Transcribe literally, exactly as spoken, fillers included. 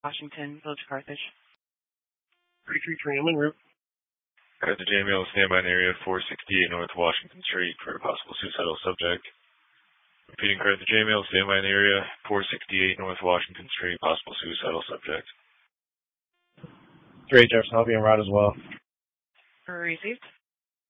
Washington, Village Carthage. three three three en route. Got the J M L standby in area four sixty-eight North Washington Street for a possible suicidal subject. Repeating, credit the J M L standby in area four sixty-eight North Washington Street, possible suicidal subject. three H F's, I'll be en route as well. Received.